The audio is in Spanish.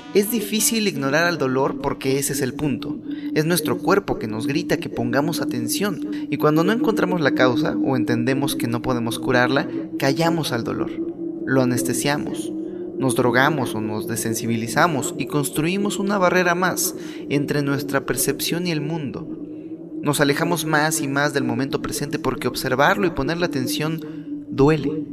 Es difícil ignorar al dolor porque ese es el punto. Es nuestro cuerpo que nos grita que pongamos atención, y cuando no encontramos la causa o entendemos que no podemos curarla, callamos al dolor. Lo anestesiamos, nos drogamos o nos desensibilizamos y construimos una barrera más entre nuestra percepción y el mundo. Nos alejamos más y más del momento presente porque observarlo y ponerle atención duele.